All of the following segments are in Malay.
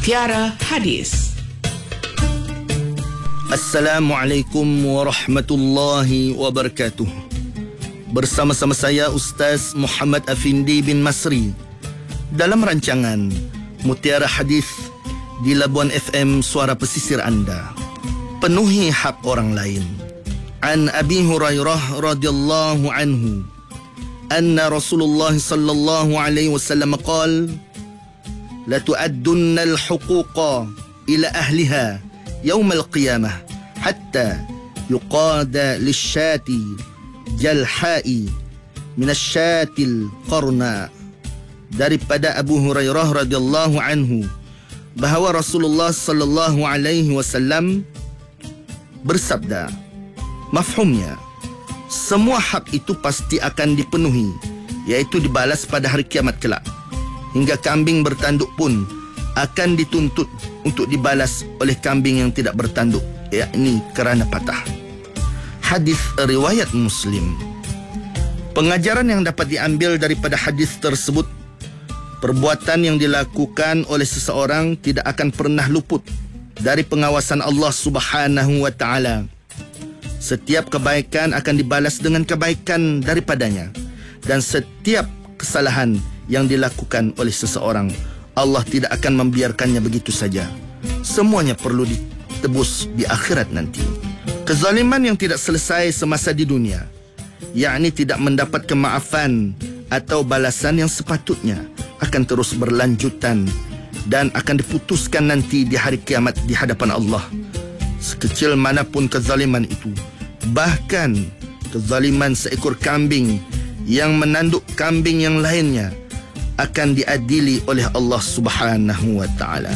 Mutiara Hadis. Assalamualaikum warahmatullahi wabarakatuh. Bersama-sama saya Ustaz Muhammad Afindi bin Masri dalam rancangan Mutiara Hadis di Labuan FM Suara Pesisir Anda. Penuhi hak orang lain. An Abi Hurairah radhiyallahu anhu anna Rasulullah sallallahu alaihi wasallam qala la tu'addunna al-huquqa ila ahliha yawm al-qiyamah hatta yuqada lish-shati jalha'i min ash-shati al-qarna. Daripada Abu Hurairah radhiyallahu anhu bahawa Rasulullah sallallahu alaihi wasallam bersabda, mafhumnya semua hak itu pasti akan dipenuhi, iaitu dibalas pada hari kiamat kelak. Hingga kambing bertanduk pun akan dituntut untuk dibalas oleh kambing yang tidak bertanduk, yakni kerana patah. Hadis riwayat Muslim. Pengajaran yang dapat diambil daripada hadis tersebut, perbuatan yang dilakukan oleh seseorang tidak akan pernah luput dari pengawasan Allah Subhanahu wa taala. Setiap kebaikan akan dibalas dengan kebaikan daripadanya, dan setiap kesalahan yang dilakukan oleh seseorang, Allah tidak akan membiarkannya begitu saja. Semuanya perlu ditebus di akhirat nanti. Kezaliman yang tidak selesai semasa di dunia, yakni tidak mendapat kemaafan atau balasan yang sepatutnya, akan terus berlanjutan dan akan diputuskan nanti di hari kiamat di hadapan Allah. Sekecil manapun kezaliman itu, bahkan kezaliman seekor kambing yang menanduk kambing yang lainnya, akan diadili oleh Allah Subhanahu wa taala.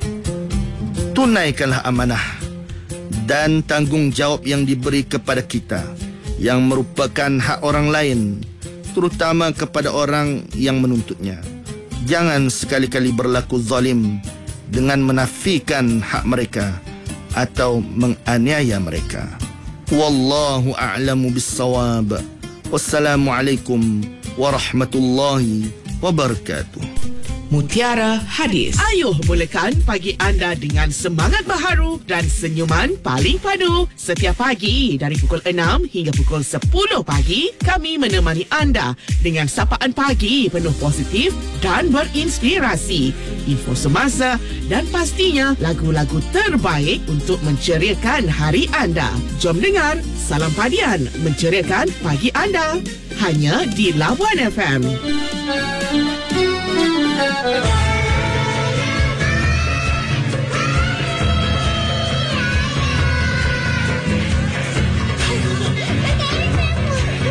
Tunaikanlah amanah dan tanggungjawab yang diberi kepada kita, yang merupakan hak orang lain, terutama kepada orang yang menuntutnya. Jangan sekali-kali berlaku zalim dengan menafikan hak mereka atau menganiaya mereka. Wallahu a'lamu bis-shawab. Wassalamualaikum warahmatullahi wabarakatuh. Mutiara Hadis. Ayuh mulakan pagi anda dengan semangat baharu dan senyuman paling padu. Setiap pagi dari pukul 6 hingga pukul 10 pagi, kami menemani anda dengan sapaan pagi penuh positif dan berinspirasi, info semasa dan pastinya lagu-lagu terbaik untuk menceriakan hari anda. Jom dengar Salam Padian menceriakan pagi anda hanya di Labuan FM.